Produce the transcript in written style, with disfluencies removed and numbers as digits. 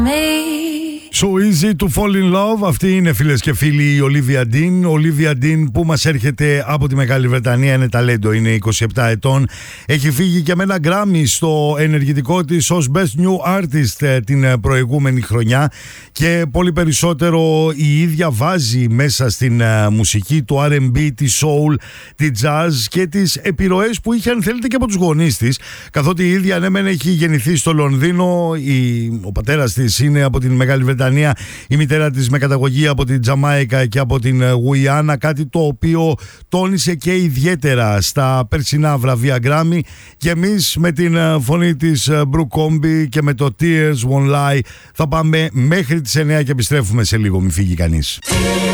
So easy to fall in love. Αυτή είναι, φίλες και φίλοι, η Olivia Dean. Olivia Dean, που μας έρχεται από τη Μεγάλη Βρετανία, είναι ταλέντο, είναι 27 ετών. Έχει φύγει και με ένα Grammy στο ενεργητικό της ως Best New Artist την προηγούμενη χρονιά, και πολύ περισσότερο η ίδια βάζει μέσα στην μουσική του R&B, τη soul, τη jazz και τις επιρροές που είχε, αν θέλετε, και από τους γονείς της, καθότι η ίδια, ναι μεν, έχει γεννηθεί στο Λονδίνο, ο πατέρας της είναι από την Μεγάλη Βρετανία, η μητέρα της με καταγωγή από την Τζαμάικα και από την Γουιάννα, κάτι το οποίο τόνισε και ιδιαίτερα στα περσινά βραβεία Grammy. Και εμείς με την φωνή της Brooke Comby και με το Tears Won't Lie θα πάμε μέχρι τις 9 και επιστρέφουμε σε λίγο, μην φύγει κανείς.